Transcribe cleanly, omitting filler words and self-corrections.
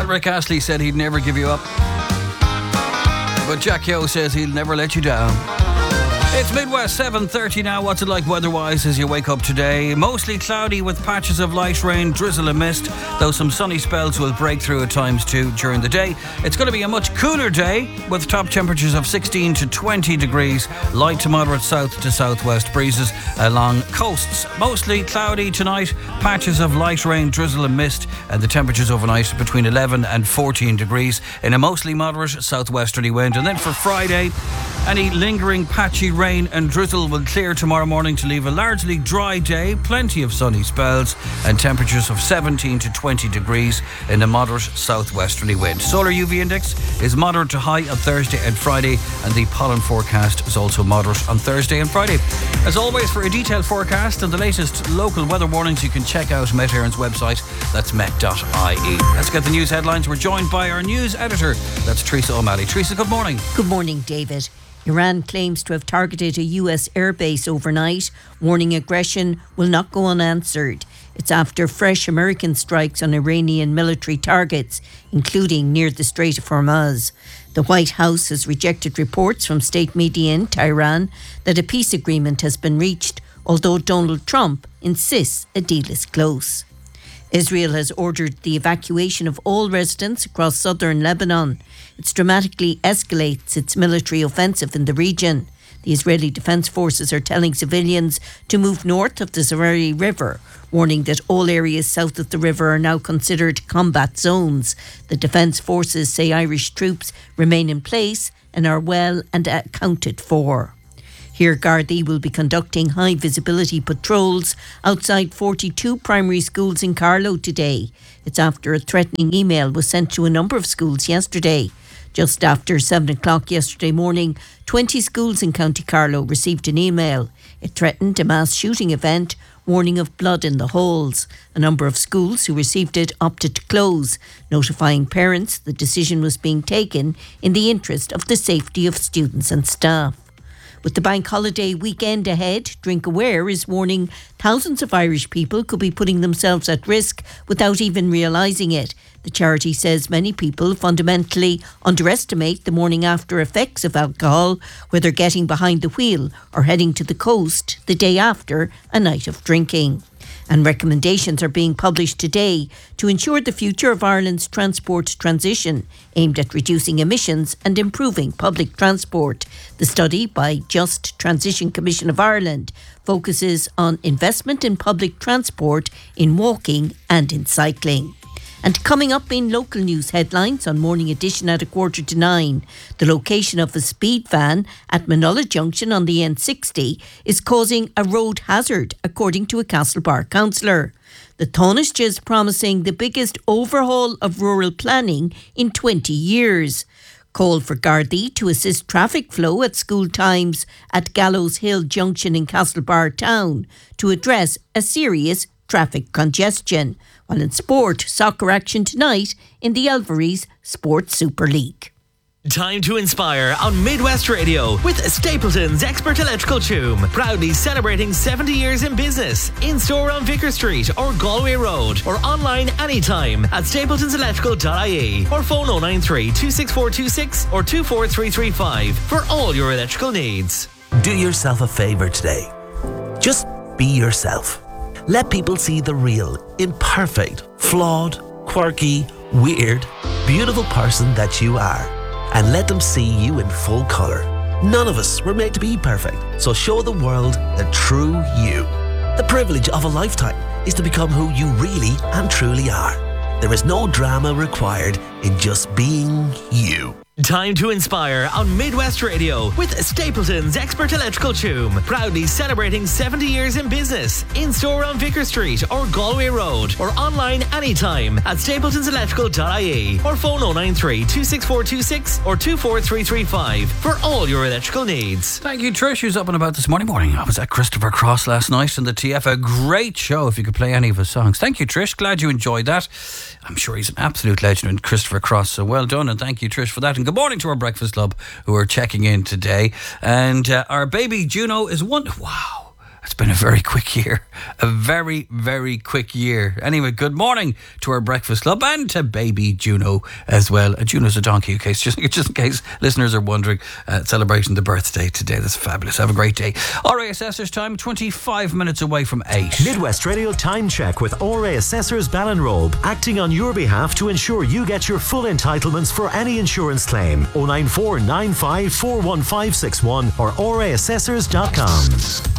Well, Rick Astley said he'd never give you up. But Jack Yo says he'll never let you down. It's Midwest 7:30 now. What's it like weather-wise as you wake up today? Mostly cloudy with patches of light rain, drizzle and mist, though some sunny spells will break through at times too during the day. It's going to be a much cooler day with top temperatures of 16 to 20 degrees, light to moderate south to southwest breezes along coasts. Mostly cloudy tonight, patches of light rain, drizzle and mist, and the temperatures overnight between 11 and 14 degrees in a mostly moderate southwesterly wind. And then for Friday, any lingering patchy rain and drizzle will clear tomorrow morning to leave a largely dry day, plenty of sunny spells, and temperatures of 17 to 20 degrees in a moderate southwesterly wind. Solar UV index is moderate to high on Thursday and Friday, and the pollen forecast is also moderate on Thursday and Friday. As always, for a detailed forecast and the latest local weather warnings, you can check out Met Éireann's website. That's met.ie. Let's get the news headlines. We're joined by our news editor. That's Teresa O'Malley. Teresa, good morning. Good morning, David. Iran claims to have targeted a US airbase overnight, warning aggression will not go unanswered. It's after fresh American strikes on Iranian military targets, including near the Strait of Hormuz. The White House has rejected reports from state media in Tehran that a peace agreement has been reached, although Donald Trump insists a deal is close. Israel has ordered the evacuation of all residents across southern Lebanon. It dramatically escalates its military offensive in the region. The Israeli Defense Forces are telling civilians to move north of the Zerari River, warning that all areas south of the river are now considered combat zones. The Defense Forces say Irish troops remain in place and are well and accounted for. Here, Gardaí will be conducting high-visibility patrols outside 42 primary schools in Carlow today. It's after a threatening email was sent to a number of schools yesterday. Just after 7 o'clock yesterday morning, 20 schools in County Carlow received an email. It threatened a mass shooting event, warning of blood in the halls. A number of schools who received it opted to close, notifying parents the decision was being taken in the interest of the safety of students and staff. With the bank holiday weekend ahead, Drink Aware is warning thousands of Irish people could be putting themselves at risk without even realising it. The charity says many people fundamentally underestimate the morning after effects of alcohol, whether getting behind the wheel or heading to the coast the day after a night of drinking. And recommendations are being published today to ensure the future of Ireland's transport transition, aimed at reducing emissions and improving public transport. The study by Just Transition Commission of Ireland focuses on investment in public transport, in walking and in cycling. And coming up in local news headlines on Morning Edition at 8:45, the location of a speed van at Manola Junction on the N60 is causing a road hazard, according to a Castlebar councillor. The Taoiseach is promising the biggest overhaul of rural planning in 20 years. Call for Gardaí to assist traffic flow at school times at Gallows Hill Junction in Castlebar town to address a serious traffic congestion. While in sport, soccer action tonight in the Alvarez Sports Super League. Time to inspire on Midwest Radio with Stapleton's Expert Electrical Tune. Proudly celebrating 70 years in business. In store on Vicar Street or Galway Road, or online anytime at stapletonselectrical.ie or phone 093 26426 or 24335 for all your electrical needs. Do yourself a favour today. Just be yourself. Let people see the real, imperfect, flawed, quirky, weird, beautiful person that you are. And let them see you in full colour. None of us were made to be perfect, so show the world the true you. The privilege of a lifetime is to become who you really and truly are. There is no drama required in just being you. Time to inspire on Midwest Radio with Stapleton's Expert Electrical Tune. Proudly celebrating 70 years in business. In store on Vicar Street or Galway Road, or online anytime at stapletonselectrical.ie or phone 093 26426 or 24335 for all your electrical needs. Thank you, Trish, who's up and about this morning. I was at Christopher Cross last night in the TF. A great show if you could play any of his songs. Thank you, Trish. Glad you enjoyed that. I'm sure he's an absolute legend in Christopher Cross, so well done, and thank you, Trish, for that. And good morning to our Breakfast Club who are checking in today. And our baby Juno is one. Wow. It's been a very quick year. A very, very quick year. Anyway, good morning to our Breakfast Club and to baby Juno as well. Juno's a donkey, okay? Just in case listeners are wondering, celebrating the birthday today. That's fabulous. Have a great day. RA Assessors time, 25 minutes away from 8. Midwest Radio Time Check with RA Assessors Ballinrobe, acting on your behalf to ensure you get your full entitlements for any insurance claim. 094 95 41561 or raassessors.com.